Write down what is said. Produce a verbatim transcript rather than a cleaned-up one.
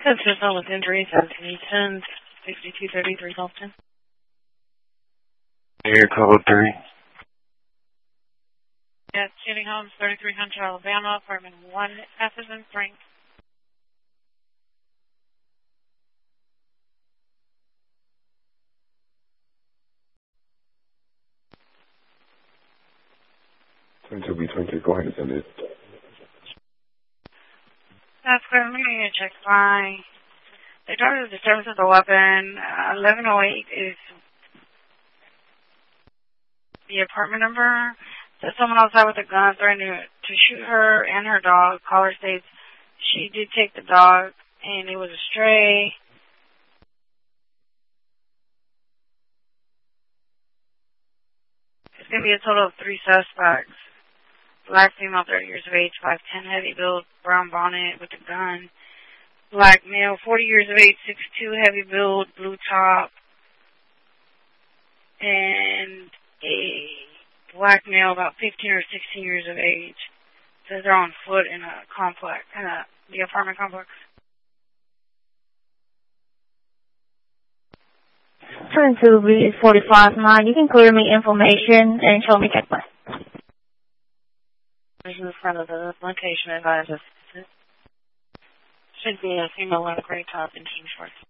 Consistent with injuries as ten sixty-two thirty-three Dalton. Here, code three. Yes, Shooting Homes, thirty-three hundred Alabama, apartment one F is in Frank. twenty-two B twenty-two, go ahead and send it. That's good. I'm going to check by. They tried the disturbance of the weapon. Uh, eleven oh eight is the apartment number. There's someone outside with a gun threatening to, to shoot her and her dog. Caller states she did take the dog and it was a stray. It's going to be a total of three suspects. Black female, thirty years of age, five ten, heavy build, brown bonnet with a gun. Black male, forty years of age, six two, heavy build, blue top. And a black male, about fifteen or sixteen years of age. Says they're on foot in a complex, in a, the apartment complex. Turn to B forty-five nine. You can clear me information and show me checkpoint. This is in front of the location advisor. Should be a female with a gray top and jean shorts.